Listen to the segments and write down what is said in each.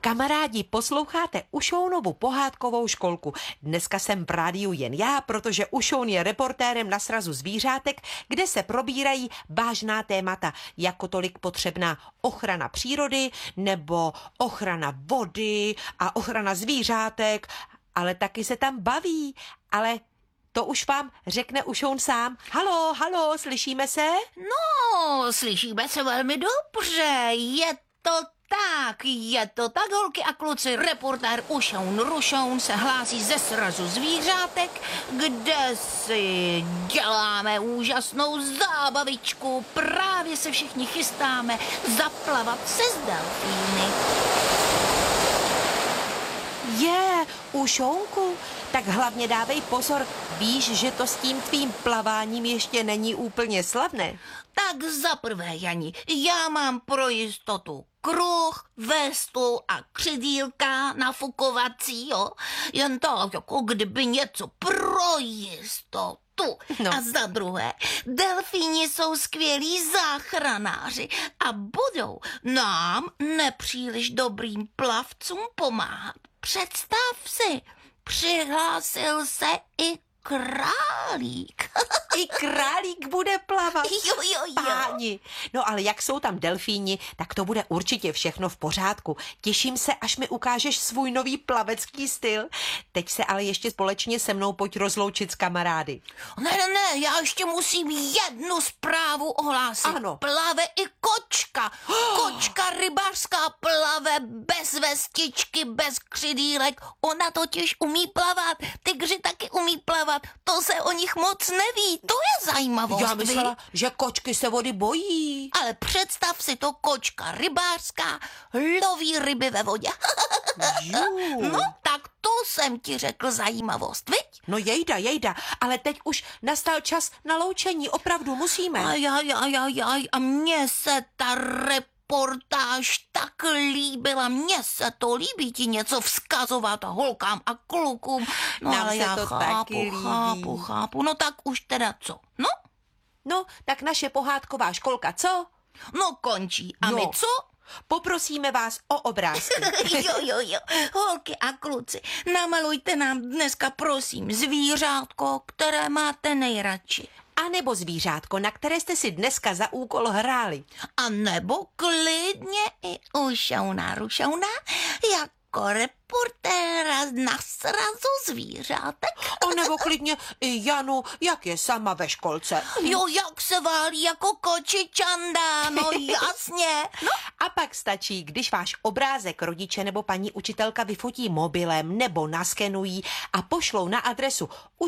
Kamarádi, posloucháte Ušounovu pohádkovou školku. Dneska jsem v rádiu jen já, protože Ušoun je reportérem na srazu zvířátek, kde se probírají vážná témata, jako tolik potřebná ochrana přírody, nebo ochrana vody a ochrana zvířátek, ale taky se tam baví, ale to už vám řekne Ušoun sám. Halo, slyšíme se? No, slyšíme se velmi dobře, je to tak, holky a kluci, reportér Ušoun Rušoun se hlásí ze srazu zvířátek, kde si děláme úžasnou zábavičku, právě se všichni chystáme zaplavat se s delfíny. Ušounku, tak hlavně dávej pozor, víš, že to s tím tvým plaváním ještě není úplně slavné. Tak zaprvé, Jani, já mám pro jistotu kruh, vestu a křidílka nafukovací, jo? Jen to, jako kdyby něco pro jistotu. No. A za druhé, delfíni jsou skvělí záchranáři a budou nám, nepříliš dobrým plavcům, pomáhat. Představ si, přihlásil se i králík. I králík bude plavat. Jo. Páni. No ale jak jsou tam delfíni, tak to bude určitě všechno v pořádku. Těším se, až mi ukážeš svůj nový plavecký styl. Teď se ale ještě společně se mnou pojď rozloučit s kamarády. Ne, já ještě musím jednu zprávu ohlásit. Ano. Plave i kočka. Kočka rybářská plave bez vestičky, bez křidílek. Ona totiž umí plavat. Tygři taky umí plavat. To se o nich moc neví. To je zajímavost. Já myslela, že kočky se vody bojí. Ale představ si to, kočka rybářská loví ryby ve vodě. No, tak to jsem ti řekl zajímavost, viď? No jejda, ale teď už nastal čas na loučení, opravdu musíme. A mně se ta reportáž tak líbila, mně se to líbí ti něco vzkazovat holkám a klukům. No Nám ale se já to taky líbí. chápu, no tak už teda co? No, tak naše pohádková školka, co? No končí, a my co? Poprosíme vás o obrázky. Jo. Holky a kluci, namalujte nám dneska prosím zvířátko, které máte nejradši. A nebo zvířátko, na které jste si dneska za úkol hráli. A nebo klidně i Ušouna Rušouna jako reportéra na srazu zvířátek. A nebo klidně i Janu, jak je sama ve školce. Jo, jak se válí jako kočičanda, no jasně. No a pak stačí, když váš obrázek rodiče nebo paní učitelka vyfotí mobilem nebo naskenují a pošlou na adresu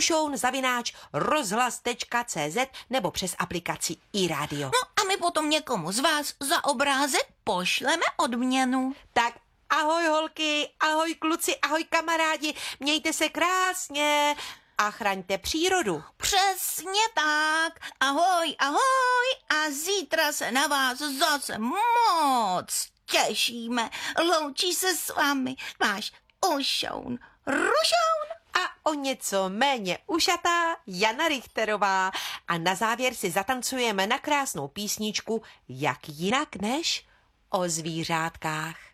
ušoun@rozhlas.cz nebo přes aplikaci iRádio. No a my potom někomu z vás za obrázek pošleme odměnu. Tak ahoj holky, ahoj kluci, ahoj kamarádi, mějte se krásně a chraňte přírodu. Přesně tak. Ahoj a zítra se na vás zase moc těšíme. Loučí se s vámi váš Ušoun Rušoun. A o něco méně ušatá Jana Richterová. A na závěr si zatancujeme na krásnou písničku Jak jinak než o zvířátkách.